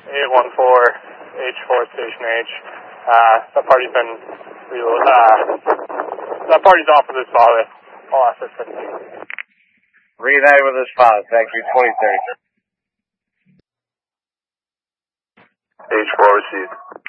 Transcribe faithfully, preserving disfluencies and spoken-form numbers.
eight one four H four Station H. Uh, that party's been, uh, that party's off with his father. I'll ask this. Reunite with his father. Thank you. twenty thirty. H four received.